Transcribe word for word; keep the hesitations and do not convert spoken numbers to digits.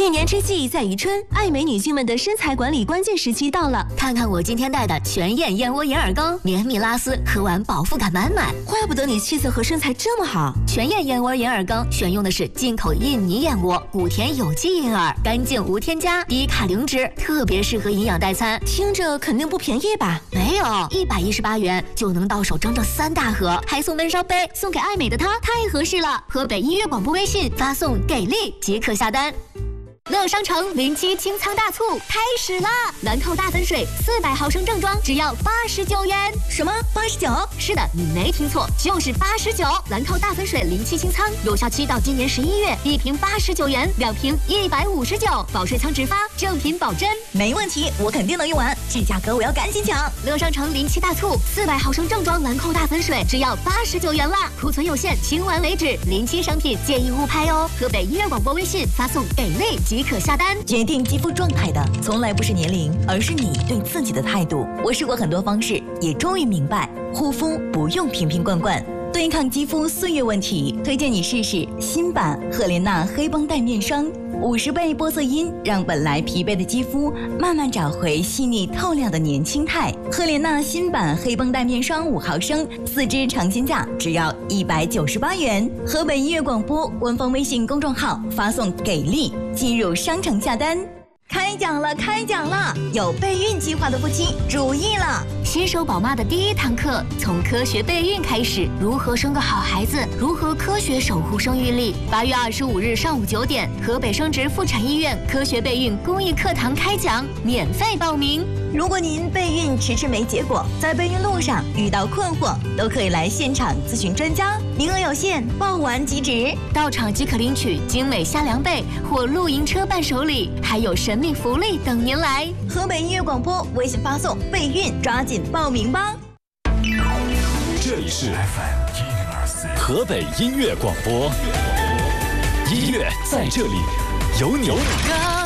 年之计在于春，爱美女性们的身材管理关键时期到了。 看看我今天带的全燕燕窝银耳羹，绵密拉丝，喝完饱腹感满满。 怪不得你气色和身材这么好。 全燕燕窝银耳羹选用的是进口印尼燕窝，谷田有机银耳，干净无添加，低卡零脂，特别适合营养代餐。 听着肯定不便宜吧？ 没有，一百一十八元就能到手整整三大盒，还送闷烧杯，送给爱美的她太合适了。河北音乐广播微信发送给力即可下单。乐商城零七清仓大促开始啦！兰蔻大粉水四百毫升正装只要八十九元。 什么？八十九？ 是的，你没听错，就是八十九。兰蔻大粉水零七清仓有效期到今年十一月，一瓶八十九元，两瓶一百五十九，保水仓直发，正品保真。 没问题，我肯定能用完，这价格我要赶紧抢。 乐商城零七大促，四百毫升正装兰蔻大粉水只要八十九元啦，库存有限，清完为止。零七商品建议勿拍哦。河北音乐广播微信发送给力即可下单。 决定肌肤状态的从来不是年龄，而是你对自己的态度。我试过很多方式，也终于明白，护肤不用瓶瓶罐罐。对抗肌肤岁月问题，推荐你试试新版赫莲娜黑绷带面霜，五十倍玻色因让本来疲惫的肌肤慢慢找回细腻透亮的年轻态。赫莲娜新版黑绷带面霜五毫升，四支尝鲜价只要一百九十八元。河北音乐广播官方微信公众号发送给力，进入商城下单。开讲了，开讲了！有备孕计划的夫妻注意了， 新手宝妈的第一堂课从科学备孕开始，如何生个好孩子，如何科学守护生育力。八月二十五日上午九点，河北生殖妇产医院科学备孕公益课堂开讲，免费报名。 如果您备孕迟迟没结果，在备孕路上遇到困惑，都可以来现场咨询专家，名额有限，报完即止。 到场即可领取精美虾凉被或露营车伴手礼，还有神秘福利等您来。 河北音乐广播微信发送备孕，抓紧报名吧。 这里是 F M 一零二四河北音乐广播，音乐在这里有你。